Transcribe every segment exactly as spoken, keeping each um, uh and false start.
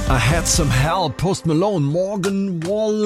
I had some help, Post Malone, Morgan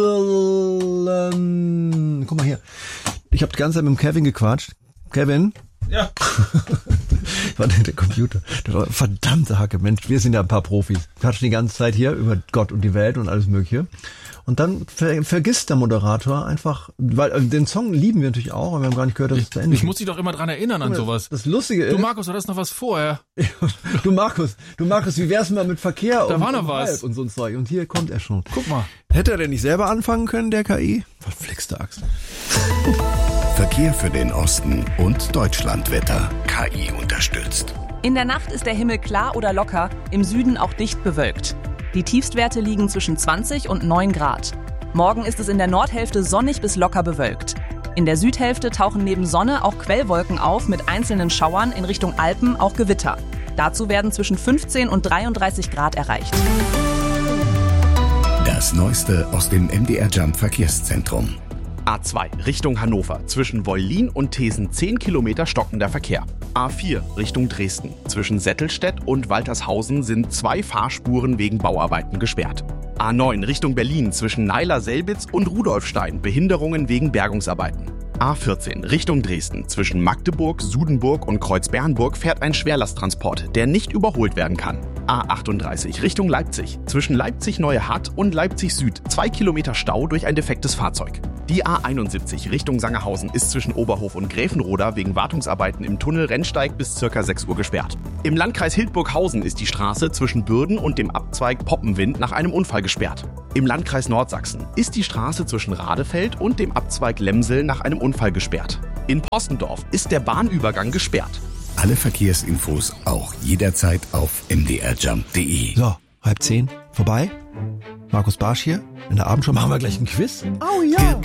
Wallen. Guck mal hier. Ich habe die ganze Zeit mit dem Kevin gequatscht. Kevin? Ja. Warte, der Computer. Der verdammte Hacke, Mensch, wir sind ja ein paar Profis. Quatschen die ganze Zeit hier über Gott und die Welt und alles Mögliche. Und dann ver- vergisst der Moderator einfach, weil äh, den Song lieben wir natürlich auch, aber wir haben gar nicht gehört, dass es zu Ende Ich ist. muss dich doch immer dran erinnern an sowas. Das Lustige ist... Du Markus, war das noch was vorher? du Markus, du Markus, wie wär's mal mit Verkehr Da und, war noch und was. Hype und so ein Zeug? Und hier kommt er schon. Guck mal. Hätte er denn nicht selber anfangen können, der K I? Verflixte Axt. Verkehr für den Osten und Deutschlandwetter. K I unterstützt. In der Nacht ist der Himmel klar oder locker, im Süden auch dicht bewölkt. Die Tiefstwerte liegen zwischen zwanzig und neun Grad. Morgen ist es in der Nordhälfte sonnig bis locker bewölkt. In der Südhälfte tauchen neben Sonne auch Quellwolken auf mit einzelnen Schauern, in Richtung Alpen auch Gewitter. Dazu werden zwischen fünfzehn und dreiunddreißig Grad erreicht. Das Neueste aus dem M D R Jump Verkehrszentrum. A zwei Richtung Hannover. Zwischen Wollin und Thesen zehn Kilometer stockender Verkehr. A vier Richtung Dresden. Zwischen Settelstedt und Waltershausen sind zwei Fahrspuren wegen Bauarbeiten gesperrt. A neun Richtung Berlin. Zwischen Neiler-Selbitz und Rudolfstein. Behinderungen wegen Bergungsarbeiten. A vierzehn Richtung Dresden. Zwischen Magdeburg, Sudenburg und Kreuzbernburg fährt ein Schwerlasttransport, der nicht überholt werden kann. A achtunddreißig Richtung Leipzig. Zwischen Leipzig-Neue-Hatt und Leipzig-Süd. Zwei Kilometer Stau durch ein defektes Fahrzeug. Die A einundsiebzig Richtung Sangerhausen ist zwischen Oberhof und Gräfenroda wegen Wartungsarbeiten im Tunnel Rennsteig bis ca. sechs Uhr gesperrt. Im Landkreis Hildburghausen ist die Straße zwischen Bürden und dem Abzweig Poppenwind nach einem Unfall gesperrt. Im Landkreis Nordsachsen ist die Straße zwischen Radefeld und dem Abzweig Lemsel nach einem Unfall gesperrt. In Postendorf ist der Bahnübergang gesperrt. Alle Verkehrsinfos auch jederzeit auf m d r jump punkt d e. So, halb zehn, vorbei. Markus Barsch hier, in der Abendschau machen wir gleich ein Quiz. Oh ja.